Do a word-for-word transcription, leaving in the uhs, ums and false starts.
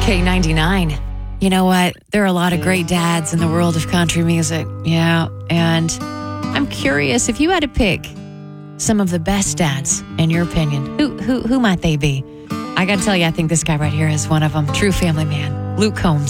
K ninety-nine. You know what? There are a lot of great dads in the world of country music. Yeah. And I'm curious, if you had to pick some of the best dads, in your opinion, who who who might they be? I got to tell you, I think this guy right here is one of them. True family man, Luke Combs.